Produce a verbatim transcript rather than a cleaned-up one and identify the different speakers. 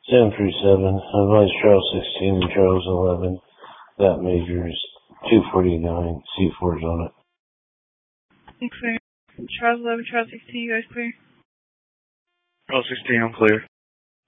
Speaker 1: seven three seven, advise Charles sixteen and Charles eleven. That majors two forty-nine, C four's on it.
Speaker 2: Clear. Charles eleven, Charles sixteen, you guys clear?
Speaker 3: Charles sixteen, I'm clear.